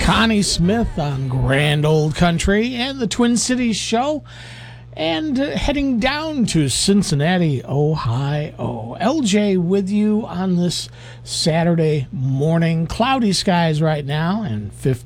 Connie Smith on Grand Old Country and the Twin Cities Show, and heading down to Cincinnati, Ohio. LJ with you on this Saturday morning. Cloudy skies right now and 50